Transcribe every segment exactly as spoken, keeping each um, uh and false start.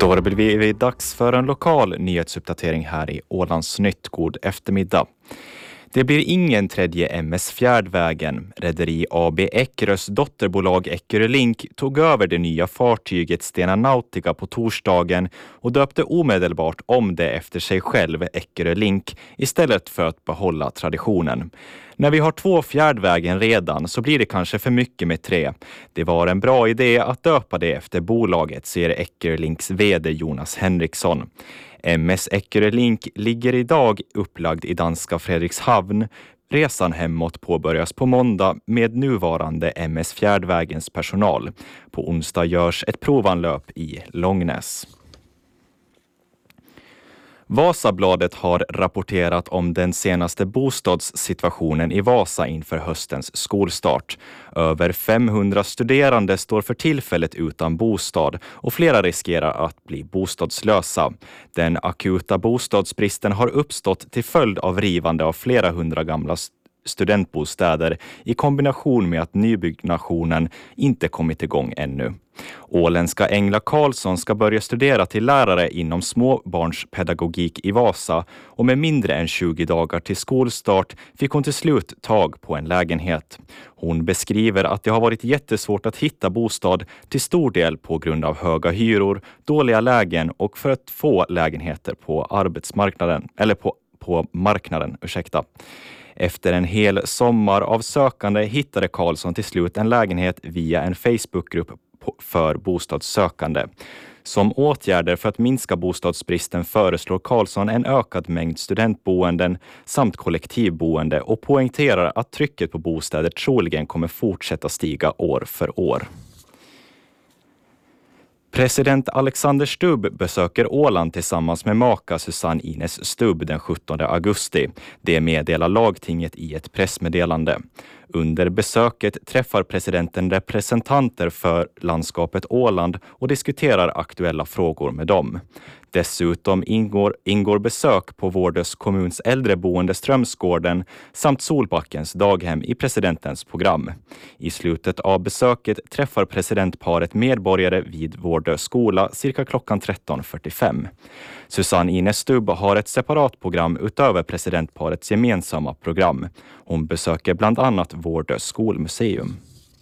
Då har det blivit dags för en lokal nyhetsuppdatering här i Ålandsnytt. God eftermiddag. Det blir ingen tredje M S Fjärdvägen. Rederi A B Eckerös dotterbolag Eckerö Link tog över det nya fartyget Stena Nautica på torsdagen och döpte omedelbart om det efter sig själv, Eckerö Link, istället för att behålla traditionen. När vi har två Fjärdvägen redan så blir det kanske för mycket med tre. Det var en bra idé att döpa det efter bolaget, säger Eckerö Links vd Jonas Henriksson. M S Eckerö Link ligger idag upplagd i danska Fredrikshavn. Resan hemåt påbörjas på måndag med nuvarande M S Fjärdvägens personal. På onsdag görs ett provanlöp i Långnäs. Vasabladet har rapporterat om den senaste bostadssituationen i Vasa inför höstens skolstart. Över femhundra studerande står för tillfället utan bostad och flera riskerar att bli bostadslösa. Den akuta bostadsbristen har uppstått till följd av rivande av flera hundra gamla studentbostäder i kombination med att nybyggnationen inte kommit igång ännu. Åländska Engla Karlsson ska börja studera till lärare inom småbarnspedagogik i Vasa och med mindre än tjugo dagar till skolstart fick hon till slut tag på en lägenhet. Hon beskriver att det har varit jättesvårt att hitta bostad till stor del på grund av höga hyror, dåliga lägen och för att få lägenheter på arbetsmarknaden eller på, på marknaden, ursäkta. Efter en hel sommar av sökande hittade Karlsson till slut en lägenhet via en Facebookgrupp för bostadssökande. Som åtgärder för att minska bostadsbristen föreslår Karlsson en ökad mängd studentboenden samt kollektivboende och poängterar att trycket på bostäder troligen kommer fortsätta stiga år för år. President Alexander Stubb besöker Åland tillsammans med maka Susanne Ines Stubb den sjuttonde augusti. Det meddelar lagtinget i ett pressmeddelande. Under besöket träffar presidenten representanter för landskapet Åland och diskuterar aktuella frågor med dem. Dessutom ingår, ingår besök på Vårdös kommuns äldreboende Strömsgården samt Solbackens daghem i presidentens program. I slutet av besöket träffar presidentparet medborgare vid Vårdös skola cirka klockan tretton fyrtiofem. Susanne Ines Stubb har ett separat program utöver presidentparets gemensamma program. Hon besöker bland annat Vårdös skolmuseum.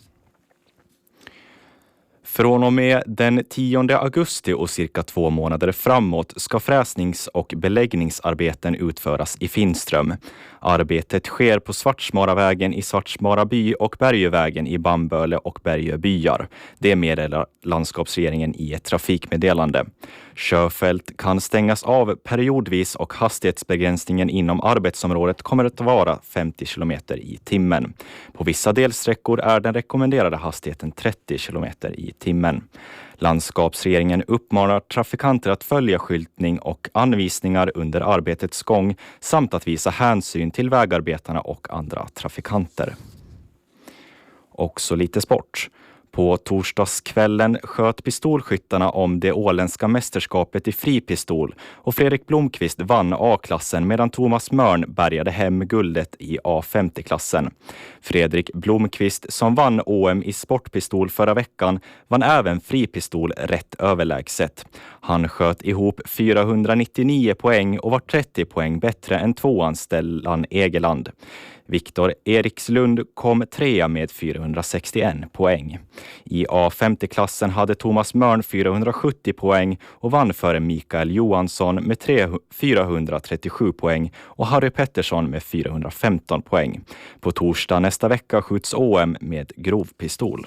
Från och med den tionde augusti och cirka två månader framåt ska fräsnings- och beläggningsarbeten utföras i Finström. Arbetet sker på Svartsmaravägen i Svartsmara by och Bergövägen i Bamböle och Bergö byar. Det meddelar landskapsregeringen i ett trafikmeddelande. Körfält kan stängas av periodvis och hastighetsbegränsningen inom arbetsområdet kommer att vara femtio kilometer i timmen. På vissa delsträckor är den rekommenderade hastigheten trettio kilometer i timmen. Landskapsregeringen uppmanar trafikanter att följa skyltning och anvisningar under arbetets gång samt att visa hänsyn till vägarbetarna och andra trafikanter. Också lite sport. På torsdagskvällen sköt pistolskyttarna om det åländska mästerskapet i fripistol och Fredrik Blomqvist vann A-klassen medan Thomas Mörn bärgade hem guldet i A femtio-klassen. Fredrik Blomqvist, som vann O M i sportpistol förra veckan, vann även fripistol rätt överlägset. Han sköt ihop fyrahundranittionio poäng och var trettio poäng bättre än tvåan Stellan Egeland. Viktor Erikslund kom trea med fyrahundrasextioen poäng. I A femtio-klassen hade Thomas Mörn fyrahundrasjuttio poäng och vann före Mikael Johansson med fyrahundratrettiosju poäng och Harry Pettersson med fyrahundrafemton poäng. På torsdag nästa vecka skjuts O M med grovpistol.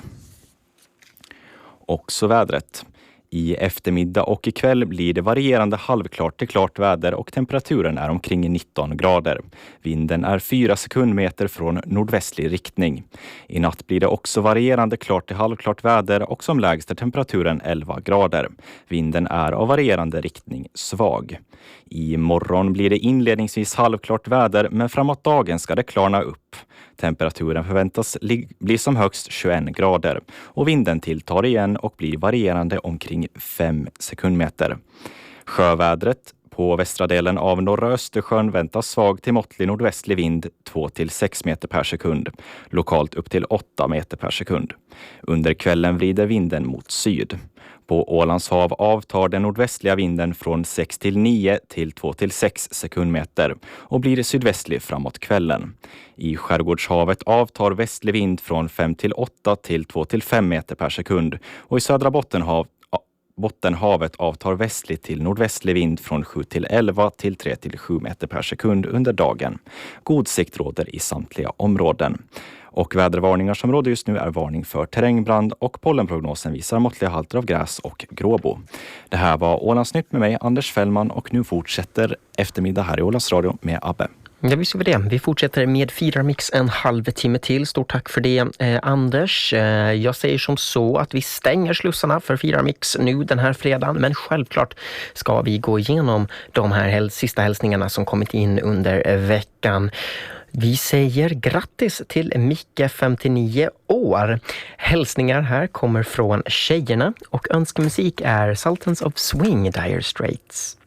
Också vädret. I eftermiddag och ikväll blir det varierande halvklart till klart väder och temperaturen är omkring nitton grader. Vinden är fyra sekundmeter från nordvästlig riktning. I natt blir det också varierande klart till halvklart väder och som lägsta temperaturen elva grader. Vinden är av varierande riktning svag. I morgon blir det inledningsvis halvklart väder men framåt dagen ska det klarna upp. Temperaturen förväntas bli som högst tjugoen grader och vinden tilltar igen och blir varierande omkring fem sekundmeter. Sjövädret På västra delen av norra Östersjön väntas svag till måttlig nordvästlig vind två till sex meter per sekund. Lokalt upp till åtta meter per sekund. Under kvällen vrider vinden mot syd. På Ålands hav avtar den nordvästliga vinden från sex till nio till två till sex sekundmeter och blir sydvästlig framåt kvällen. I Skärgårdshavet avtar västlig vind från fem till åtta till två till fem meter per sekund och i södra Bottenhav Bottenhavet avtar västligt till nordvästlig vind från sju till elva till tre till sju meter per sekund under dagen. God sikt råder i samtliga områden. Och vädervarningar som råder just nu är varning för terrängbrand och pollenprognosen visar måttliga halter av gräs och gråbo. Det här var Ålandsnytt med mig, Anders Fällman, och nu fortsätter eftermiddag här i Ålands Radio med Abbe. Ja, visst är det. Vi fortsätter med fyra mix en halv timme till. Stort tack för det, eh, Anders. Eh, jag säger som så att vi stänger slussarna för fyra mix nu den här fredagen. Men självklart ska vi gå igenom de här häl- sista hälsningarna som kommit in under veckan. Vi säger grattis till Micke, femtionio år. Hälsningar här kommer från tjejerna och önskemusik är Sultans of Swing, Dire Straits.